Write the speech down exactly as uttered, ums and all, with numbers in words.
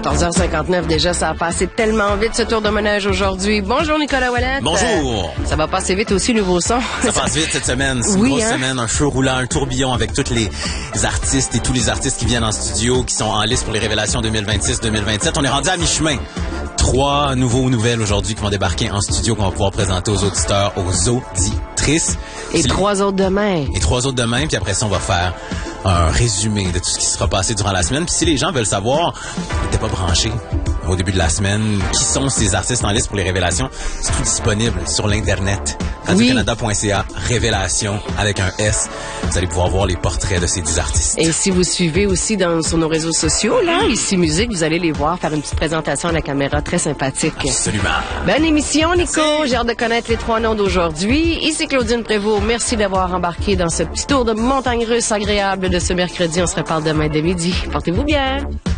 quatorze heures cinquante-neuf déjà, ça a passé tellement vite ce tour de manège aujourd'hui. Bonjour Nicolas Ouellet. Bonjour. Euh, ça va passer vite aussi, nouveau son. Ça passe vite cette semaine. C'est oui, une grosse hein? semaine, un show roulant, un tourbillon avec tous les artistes et tous les artistes qui viennent en studio, qui sont en liste pour les révélations deux mille vingt-six deux mille vingt-sept. On est rendu à mi-chemin. Trois nouveaux nouvelles aujourd'hui qui vont débarquer en studio, qu'on va pouvoir présenter aux auditeurs, aux auditrices. Et C'est trois les... autres demain. Et trois autres demain, puis après ça, on va faire un résumé de tout ce qui sera passé durant la semaine. Puis si les gens veulent savoir, ils n'étaient pas branchés au début de la semaine, qui sont ces artistes en liste pour les révélations, c'est tout disponible sur l'Internet. radio canada point c a, révélation avec un S. Vous allez pouvoir voir les portraits de ces dix artistes. Et si vous suivez aussi dans, sur nos réseaux sociaux, là, ici Musique, vous allez les voir faire une petite présentation à la caméra très sympathique. Absolument. Bonne émission, Nico. J'ai hâte de connaître les trois noms d'aujourd'hui. Ici Claudine Prévost. Merci d'avoir embarqué dans ce petit tour de montagne russe agréable de ce mercredi. On se reparle demain de midi. Portez-vous bien.